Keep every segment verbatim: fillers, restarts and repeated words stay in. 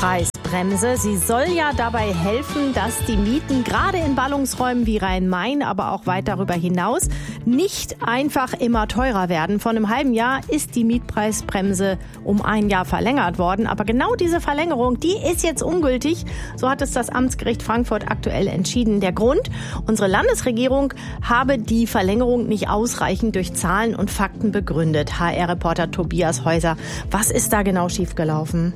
Mietpreisbremse. Sie soll ja dabei helfen, dass die Mieten gerade in Ballungsräumen wie Rhein-Main, aber auch weit darüber hinaus nicht einfach immer teurer werden. Vor einem halben Jahr ist die Mietpreisbremse um ein Jahr verlängert worden. Aber genau diese Verlängerung, die ist jetzt ungültig. So hat es das Amtsgericht Frankfurt aktuell entschieden. Der Grund: Unsere Landesregierung habe die Verlängerung nicht ausreichend durch Zahlen und Fakten begründet. H R-Reporter Tobias Häuser, was ist da genau schiefgelaufen?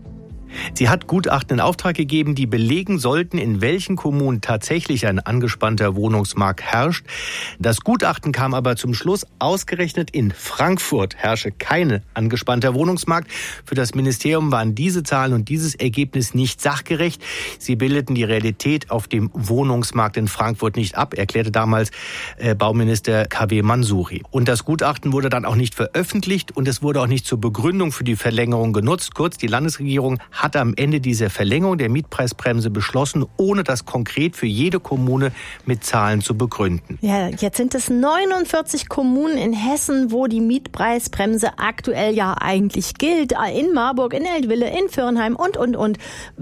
Sie hat Gutachten in Auftrag gegeben, die belegen sollten, in welchen Kommunen tatsächlich ein angespannter Wohnungsmarkt herrscht. Das Gutachten kam aber zum Schluss, ausgerechnet in Frankfurt herrsche kein angespannter Wohnungsmarkt. Für das Ministerium waren diese Zahlen und dieses Ergebnis nicht sachgerecht. Sie bildeten die Realität auf dem Wohnungsmarkt in Frankfurt nicht ab, erklärte damals äh, Bauminister K W Mansouri. Und das Gutachten wurde dann auch nicht veröffentlicht und es wurde auch nicht zur Begründung für die Verlängerung genutzt. Kurz, die Landesregierung hat am Ende diese Verlängerung der Mietpreisbremse beschlossen, ohne das konkret für jede Kommune mit Zahlen zu begründen. Ja, jetzt sind es neunundvierzig Kommunen in Hessen, wo die Mietpreisbremse aktuell ja eigentlich gilt. In Marburg, in Eltville, in Viernheim und, und, und.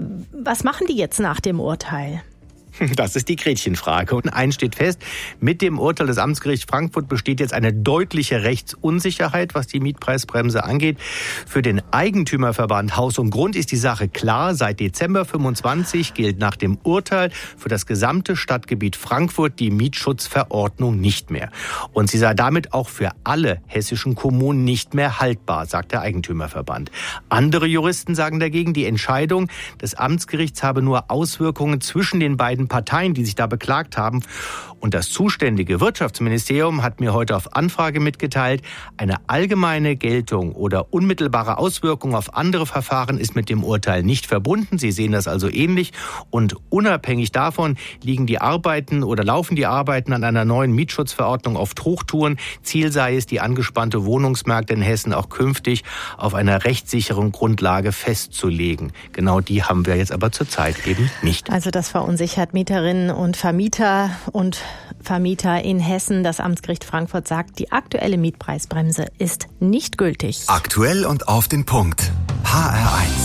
Was machen die jetzt nach dem Urteil? Das ist die Gretchenfrage. Und eins steht fest: Mit dem Urteil des Amtsgerichts Frankfurt besteht jetzt eine deutliche Rechtsunsicherheit, was die Mietpreisbremse angeht. Für den Eigentümerverband Haus und Grund ist die Sache klar. Seit Dezember fünfundzwanzig gilt nach dem Urteil für das gesamte Stadtgebiet Frankfurt die Mietschutzverordnung nicht mehr. Und sie sei damit auch für alle hessischen Kommunen nicht mehr haltbar, sagt der Eigentümerverband. Andere Juristen sagen dagegen, die Entscheidung des Amtsgerichts habe nur Auswirkungen zwischen den beiden Parteien, die sich da beklagt haben. Und das zuständige Wirtschaftsministerium hat mir heute auf Anfrage mitgeteilt, eine allgemeine Geltung oder unmittelbare Auswirkung auf andere Verfahren ist mit dem Urteil nicht verbunden. Sie sehen das also ähnlich. Und unabhängig davon liegen die Arbeiten oder laufen die Arbeiten an einer neuen Mietschutzverordnung auf Hochtouren. Ziel sei es, die angespannte Wohnungsmärkte in Hessen auch künftig auf einer rechtssicheren Grundlage festzulegen. Genau die haben wir jetzt aber zurzeit eben nicht. Also das verunsichert Mieterinnen und Vermieter und Vermieter in Hessen. Das Amtsgericht Frankfurt sagt, die aktuelle Mietpreisbremse ist nicht gültig. Aktuell und auf den Punkt. H R eins.